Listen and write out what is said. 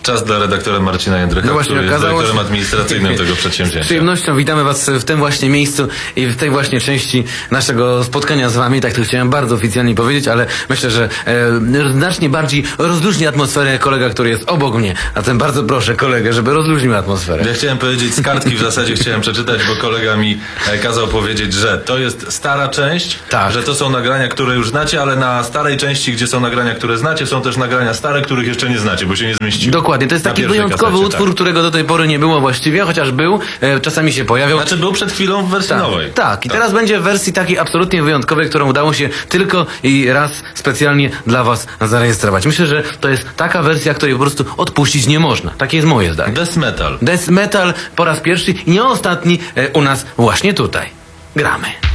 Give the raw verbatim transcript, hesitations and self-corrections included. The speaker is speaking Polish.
Czas dla redaktora Marcina Jędrycha, No właśnie, który jest okazało dyrektorem się- administracyjnym tego przedsięwzięcia. Z przyjemnością witamy Was w tym właśnie miejscu i w tej właśnie części naszego spotkania z Wami. Tak to chciałem bardzo oficjalnie powiedzieć, ale myślę, że e, znacznie bardziej rozluźni atmosferę kolega, który jest obok mnie. A zatem bardzo proszę kolegę, żeby rozluźnił atmosferę. Ja chciałem powiedzieć z kartki, w zasadzie chciałem przeczytać, bo kolega mi e, kazał powiedzieć, że to jest stara część, Tak. że to są nagrania, które już znacie, ale na starej części, gdzie są nagrania, które znacie, są też nagrania stare, których jeszcze nie znacie, bo się nie zmieściły. Dokładnie, to jest Na taki pierwszej wyjątkowy kasecie, utwór, tak. którego do tej pory nie było właściwie, chociaż był, e, czasami się pojawiał. Znaczy był przed chwilą w wersji Tak, nowej. tak. I teraz będzie w wersji takiej absolutnie wyjątkowej, którą udało się tylko i raz specjalnie dla Was zarejestrować. Myślę, że to jest taka wersja, której po prostu odpuścić nie można. Takie jest moje zdanie. Death metal. Death metal po raz pierwszy i nie ostatni e, u nas właśnie tutaj. Gramy.